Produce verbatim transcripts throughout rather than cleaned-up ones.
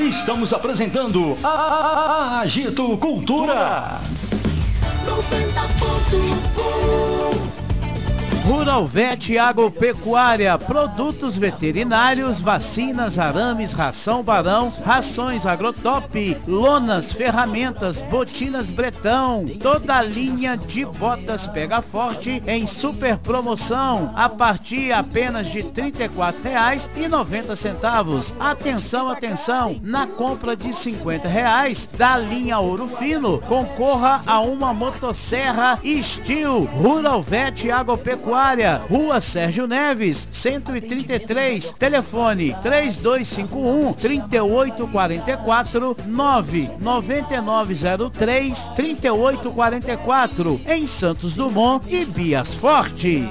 Estamos apresentando a, a, a Agito Cultura. noventa ponto um Rural Vet Agropecuária, produtos veterinários, vacinas, arames, ração Barão, rações Agrotop, lonas, ferramentas, botinas Bretão, toda a linha de botas Pega Forte em super promoção, a partir apenas de trinta e quatro reais e noventa centavos. Atenção, atenção, na compra de cinquenta reais da linha Ouro Fino, concorra a uma motosserra Steel. Rural Vet Agropecuária, Rua Sérgio Neves, cento e trinta e três, telefone três dois cinco um, três oito quatro quatro, nove nove nove zero três, três oito quatro quatro, em Santos Dumont e Bias Fortes.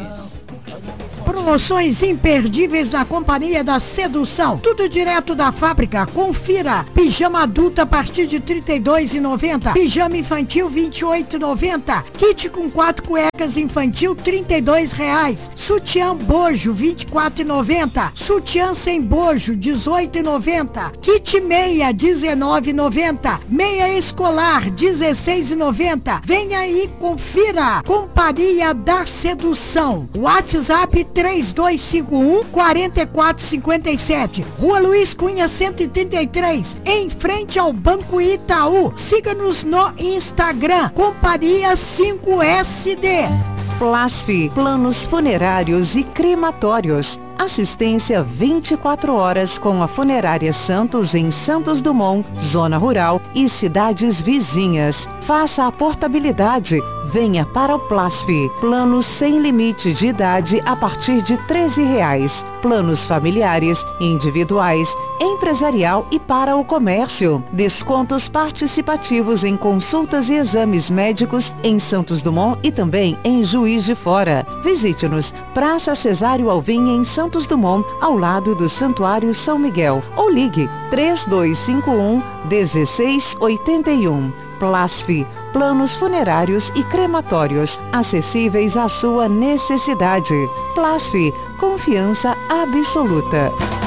Promoções imperdíveis na Companhia da Sedução. Tudo direto da fábrica. Confira. Pijama adulto a partir de trinta e dois reais e noventa centavos. Pijama infantil vinte e oito reais e noventa centavos. Kit com quatro cuecas infantil trinta e dois reais. Sutiã bojo vinte e quatro reais e noventa centavos. Sutiã sem bojo dezoito reais e noventa centavos. Kit meia dezenove reais e noventa centavos. Meia escolar dezesseis reais e noventa centavos. Venha aí, confira. Companhia da Sedução. WhatsApp três dois cinco um, quatro quatro cinco sete. Rua Luiz Cunha cento e trinta e três, em frente ao Banco Itaú. Siga-nos no Instagram, Companhia cinco S D. Plasf, planos funerários e crematórios. Assistência vinte e quatro horas com a Funerária Santos em Santos Dumont, Zona Rural e cidades vizinhas. Faça a portabilidade. Venha para o Plasf. Planos sem limite de idade a partir de treze reais. Planos familiares, individuais, empresarial e para o comércio. Descontos participativos em consultas e exames médicos em Santos Dumont e também em Juiz de Fora. Visite-nos, Praça Cesário Alvim em Santos Dumont, ao lado do Santuário São Miguel. Ou ligue três dois cinco um, um seis oito um. Plasf, planos funerários e crematórios, acessíveis à sua necessidade. Plasf, confiança absoluta.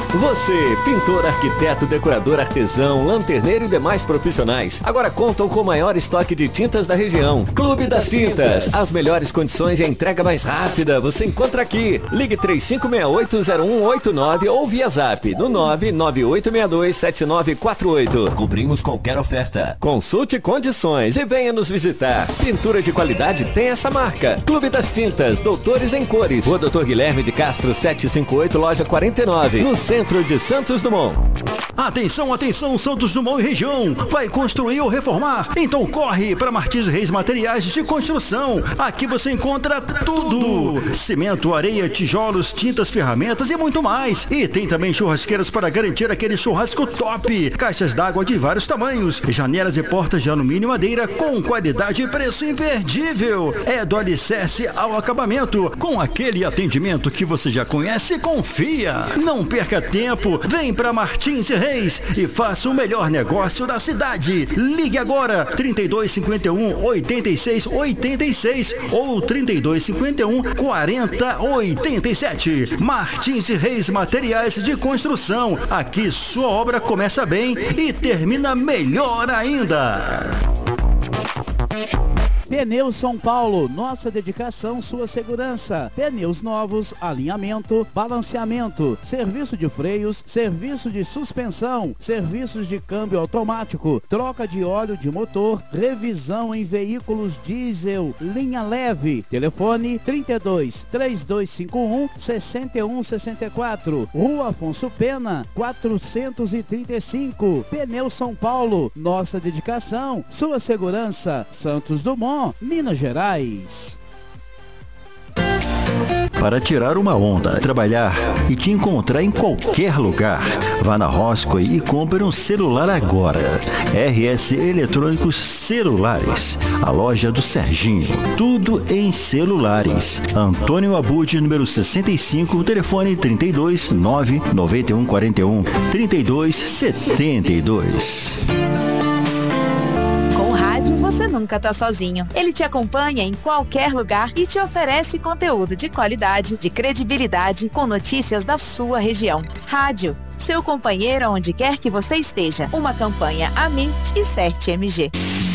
Você, pintor, arquiteto, decorador, artesão, lanterneiro e demais profissionais, agora contam com o maior estoque de tintas da região. Clube das Tintas. As melhores condições e a entrega mais rápida você encontra aqui. Ligue três cinco seis oito, zero um oito nove ou via zap no nove nove oito seis dois sete nove quatro oito. Cobrimos qualquer oferta. Consulte condições e venha nos visitar. Pintura de qualidade tem essa marca. Clube das Tintas, Doutores em Cores. Rua Doutor Guilherme de Castro setecentos e cinquenta e oito, loja quarenta e nove, no centro de Santos Dumont. Atenção, atenção, Santos Dumont e região. Vai construir ou reformar? Então corre para Martins Reis Materiais de Construção. Aqui você encontra tudo: cimento, areia, tijolos, tintas, ferramentas e muito mais. E tem também churrasqueiras para garantir aquele churrasco top. Caixas d'água de vários tamanhos, janelas e portas de alumínio e madeira com qualidade e preço imperdível. É do alicerce ao acabamento, com aquele atendimento que você já conhece e confia. Não perca tempo, vem para Martins Reis e faça o melhor negócio da cidade. Ligue agora, trinta e dois cinquenta e um, oitenta e seis oitenta e seis ou trinta e dois cinquenta e um, quarenta oitenta e sete. Martins Reis Materiais de Construção. Aqui sua obra começa bem e termina melhor ainda. Pneus São Paulo, nossa dedicação, sua segurança. Pneus novos, alinhamento, balanceamento, serviço de freios, serviço de suspensão, serviços de câmbio automático, troca de óleo de motor, revisão em veículos diesel, linha leve. Telefone trinta e dois, três dois cinco um, seis um seis quatro. Rua Afonso Pena, quatrocentos e trinta e cinco. Pneus São Paulo, nossa dedicação, sua segurança. Santos Dumont, Minas Gerais. Para tirar uma onda, trabalhar e te encontrar em qualquer lugar, vá na Roscoe e compre um celular agora. R S Eletrônicos Celulares, a loja do Serginho. Tudo em celulares. Antônio Abud, número sessenta e cinco, telefone trinta e dois, nove nove um quatro um, trinta e dois setenta e dois. Você nunca tá sozinho. Ele te acompanha em qualquer lugar e te oferece conteúdo de qualidade, de credibilidade, com notícias da sua região. Rádio, seu companheiro onde quer que você esteja. Uma campanha Amit e Cert M G.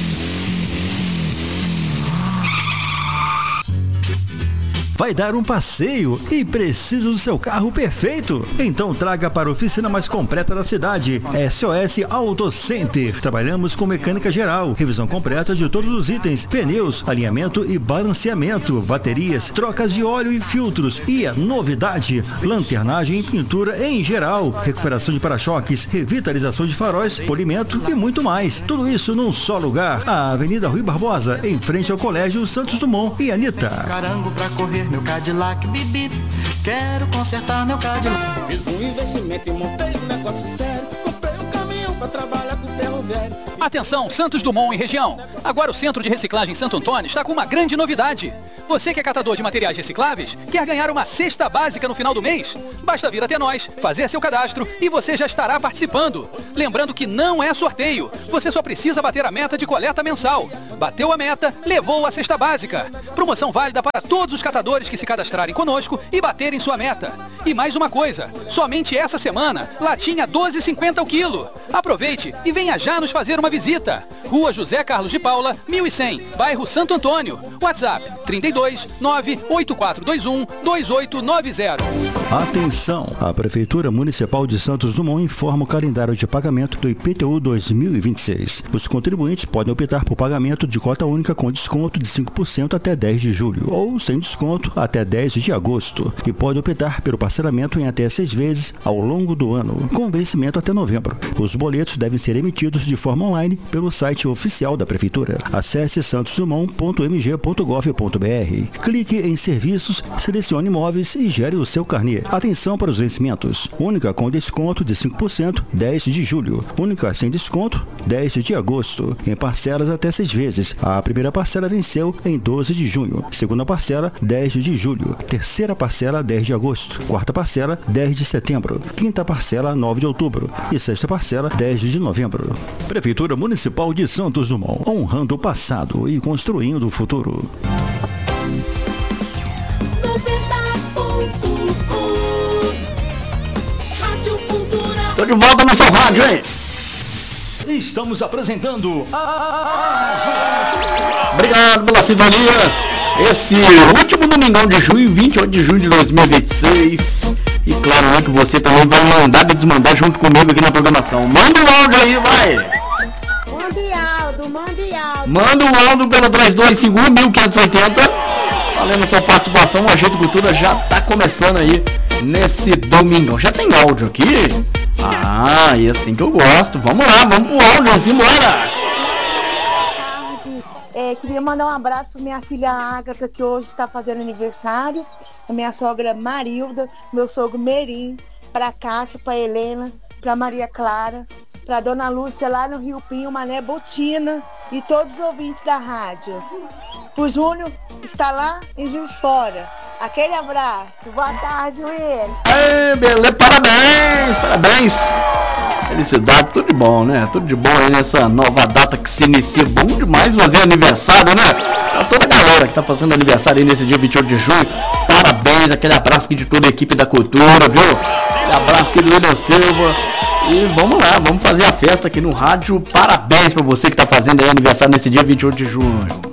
Vai dar um passeio e precisa do seu carro perfeito? Então traga para a oficina mais completa da cidade, S O S Auto Center. Trabalhamos com mecânica geral, revisão completa de todos os itens, pneus, alinhamento e balanceamento, baterias, trocas de óleo e filtros. E a novidade, lanternagem e pintura em geral, recuperação de para-choques, revitalização de faróis, polimento e muito mais. Tudo isso num só lugar, a Avenida Rui Barbosa, em frente ao Colégio Santos Dumont e Anitta. Carango pra correr meu Cadillac, bibi, quero consertar meu Cadillac. Fiz um investimento e montei um negócio sério. Comprei um caminhão pra trabalhar com ferro velho. Atenção, Santos Dumont e região. Agora o Centro de Reciclagem Santo Antônio está com uma grande novidade. Você que é catador de materiais recicláveis, quer ganhar uma cesta básica no final do mês? Basta vir até nós, fazer seu cadastro e você já estará participando. Lembrando que não é sorteio, você só precisa bater a meta de coleta mensal. Bateu a meta, levou a cesta básica. Promoção válida para todos os catadores que se cadastrarem conosco e baterem sua meta. E mais uma coisa, somente essa semana, latinha doze e cinquenta o quilo. Aproveite e venha já nos fazer uma visita. Rua José Carlos de Paula, mil e cem, bairro Santo Antônio. WhatsApp trinta e dois, nove oito quatro dois um, dois oito nove zero. Atenção! A Prefeitura Municipal de Santos Dumont informa o calendário de pagamento do I P T U dois mil e vinte e seis. Os contribuintes podem optar por pagamento de cota única com desconto de cinco por cento até dez de julho, ou sem desconto até dez de agosto, e pode optar pelo parcelamento em até seis vezes ao longo do ano, com vencimento até novembro. Os boletos devem ser emitidos de forma online pelo site oficial da Prefeitura. Acesse santos dumont ponto m g ponto gov ponto b r. Clique em Serviços, selecione Imóveis e gere o seu carnê. Atenção para os vencimentos. Única com desconto de cinco por cento, dez de julho. Única sem desconto, dez de agosto. Em parcelas até seis vezes. A primeira parcela venceu em doze de junho. Segunda parcela, dez de julho. Terceira parcela, dez de agosto. Quarta parcela, dez de setembro. Quinta parcela, nove de outubro. E sexta parcela, dez de novembro. Prefeitura Municipal de Santos Dumont. Honrando o passado e construindo o futuro. Tô de volta no seu rádio, hein? Estamos apresentando a... Obrigado pela sintonia. Esse último domingão de junho, vinte e oito de junho de dois mil e vinte e seis. E claro, né, que você também vai mandar e desmandar junto comigo aqui na programação. Manda o áudio aí, vai! Mundialdo, Mundialdo. Manda o áudio pelo três dois cinco um, mil quinhentos e oitenta. Valendo a sua participação, a Agito Cultura já tá começando aí nesse domingão. Já tem áudio aqui? Ah, e assim que eu gosto. Vamos lá, vamos pro áudio, vamos embora. Boa tarde. É, queria mandar um abraço pra minha filha Ágata, que hoje está fazendo aniversário. A minha sogra Marilda, meu sogro Merim, pra Cátia, pra Helena, pra Maria Clara, pra Dona Lúcia lá no Rio Pinho, Mané Botina e todos os ouvintes da rádio. O Júnior está lá em Juiz de Fora. Aquele abraço. Boa tarde, Will. Ei, beleza, parabéns, parabéns. Felicidade, tudo de bom, né? Tudo de bom aí nessa nova data que se inicia. Bom demais fazer aniversário, né? Pra toda a galera que tá fazendo aniversário aí nesse dia vinte e oito de junho. Parabéns, aquele abraço aqui de toda a equipe da cultura, viu? Aquele abraço aqui do William Silva. E vamos lá, vamos fazer a festa aqui no rádio. Parabéns pra você que tá fazendo aí aniversário nesse dia vinte e oito de junho.